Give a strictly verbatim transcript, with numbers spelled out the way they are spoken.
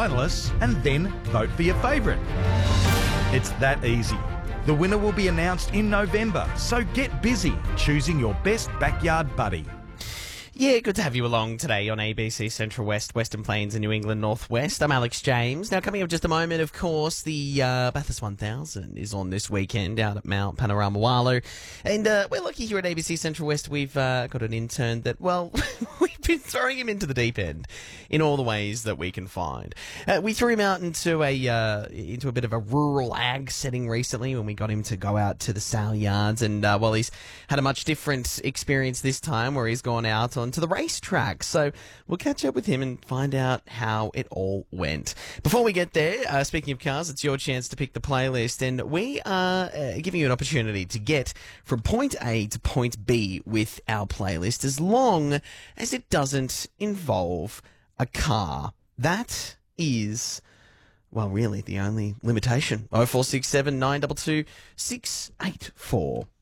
finalists and then vote for your favourite. It's that easy. The winner will be announced in November, so get busy choosing your best backyard buddy. Yeah, good to have you along today on A B C Central West, Western Plains and New England Northwest. I'm Alex James. Now, coming up just a moment, of course, the uh, Bathurst one thousand is on this weekend out at Mount Panorama Wallow. And uh, we're lucky here at A B C Central West. We've uh, got an intern that, well, we've been throwing him into the deep end in all the ways that we can find. Uh, we threw him out into a uh, into a bit of a rural ag setting recently when we got him to go out to the sale yards. And, uh, well, he's had a much different experience this time where he's gone out on to the racetrack. So we'll catch up with him and find out how it all went. Before we get there, uh, speaking of cars, it's your chance to pick the playlist, and we are uh, giving you an opportunity to get from point A to point B with our playlist as long as it doesn't involve a car. That is, well, really the only limitation. oh four six seven, nine two two, six eight four.